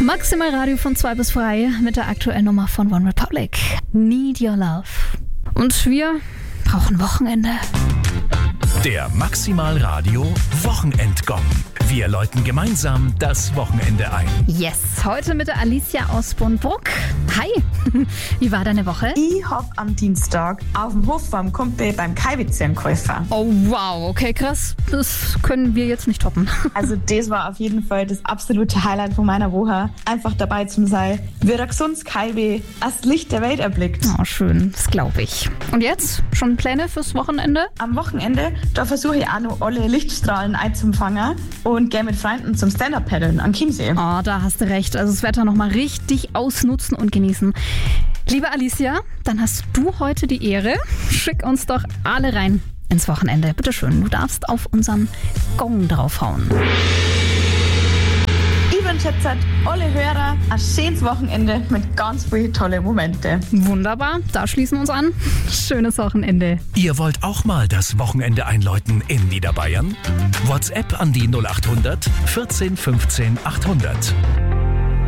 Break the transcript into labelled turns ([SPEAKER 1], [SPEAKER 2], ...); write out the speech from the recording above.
[SPEAKER 1] Maximal Radio von 2 bis 3 mit der aktuellen Nummer von One Republic. Need Your Love. Und wir brauchen Wochenende.
[SPEAKER 2] Der Maximal Radio Wochenendgong. Wir läuten gemeinsam das Wochenende ein.
[SPEAKER 1] Yes, heute mit der Alicia aus Bornbruck. Hi, wie war deine Woche?
[SPEAKER 3] Ich hab am Dienstag auf dem Hof vom Kumpel beim Kaiwitzchen geholfen.
[SPEAKER 1] Oh wow, okay, krass. Das können wir jetzt nicht toppen.
[SPEAKER 3] Also das war auf jeden Fall das absolute Highlight von meiner Woche. Einfach dabei zu sein, wie der gesundes Kaiwi das Licht der Welt erblickt.
[SPEAKER 1] Oh, schön, das glaube ich. Und jetzt? Schon Pläne fürs Wochenende?
[SPEAKER 3] Am Wochenende, da versuche ich auch noch alle Lichtstrahlen einzufangen und gehe mit Freunden zum Stand-Up-Paddeln am Chiemsee.
[SPEAKER 1] Oh, da hast du recht. Also das Wetter nochmal richtig ausnutzen und genießen. Liebe Alicia, dann hast du heute die Ehre. Schick uns doch alle rein ins Wochenende. Bitteschön, du darfst auf unseren Gong draufhauen.
[SPEAKER 3] Ich wünsche jetzt alle Hörer ein schönes Wochenende mit ganz vielen tollen Momenten.
[SPEAKER 1] Wunderbar, da schließen wir uns an. Schönes Wochenende.
[SPEAKER 2] Ihr wollt auch mal das Wochenende einläuten in Niederbayern? WhatsApp an die 0800 14 15 800.